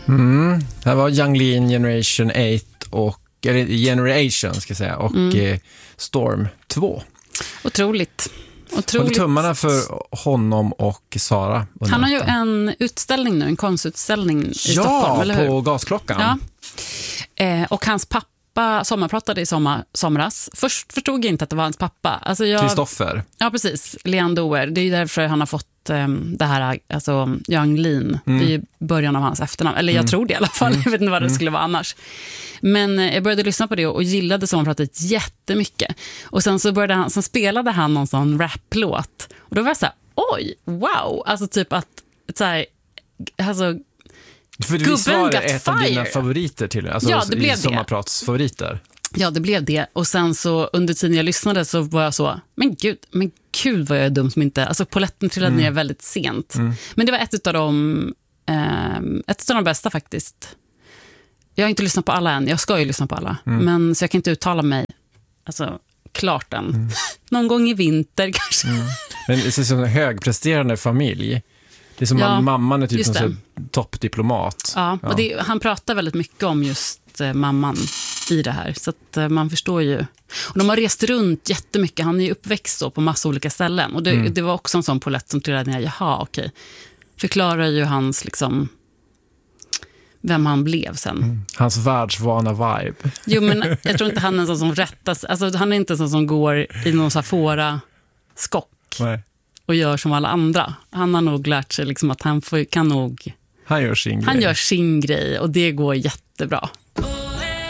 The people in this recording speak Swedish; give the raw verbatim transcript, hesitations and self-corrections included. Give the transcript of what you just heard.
Mm. Det här var Yung Lean, Generation åtta och eller Generation ska jag säga och mm. eh, Storm två. Otroligt. Otroligt. Håller tummarna för honom och Sara. Han har ju en utställning nu, en konstutställning i ja, Stockholm, eller hur? Ja, på Gasklockan. Ja. Eh, och hans pappa sommarpratade i sommar, somras. Först förstod jag inte att det var hans pappa. Alltså jag, Kristoffer. Ja, precis. Leon Doer. Det är ju därför han har fått eh, det här, alltså Yung Lean. Mm. Det är ju början av hans efternamn. Eller jag mm. tror det i alla fall. Mm. Jag vet inte vad det skulle vara annars. Men eh, jag började lyssna på det och gillade sommarpratet jättemycket. Och sen så började han, sen spelade han någon sån rap-låt. Och då var jag så här, oj, wow. Alltså typ att, så här, alltså... För det var det ett fire. Av dina favoriter till, alltså ja, det blev i sommarpratsfavoriter. Ja, det blev det. Och sen så under tiden jag lyssnade så var jag så, men gud, men gud vad jag är dum som inte, alltså polletten trillade mm. ner väldigt sent. Mm. Men det var ett av de eh, ett av de bästa faktiskt. Jag har inte lyssnat på alla än, jag ska ju lyssna på alla. Mm. Men så jag kan inte uttala mig, alltså klart än. Mm. Någon gång i vinter kanske. Mm. Men det är som en högpresterande familj. Det är som ja, mamman är typ som så toppdiplomat. Ja, ja. Och det, han pratar väldigt mycket om just eh, mamman i det här. Så att eh, man förstår ju. Och de har rest runt jättemycket. Han är ju uppväxt då på massa olika ställen. Och det, mm. det var också en sån polett som trillade ner. Jaha, okej. Förklarar ju hans liksom vem han blev sen. Mm. Hans världsvana vibe. Jo, men jag tror inte han är en sån som rättas. Alltså han är inte en sån som går i någon safora skock. Nej. Och gör som alla andra. Han har nog lärt sig liksom att han får, kan nog... Han gör sin grej. Han gör sin grej och det går jättebra.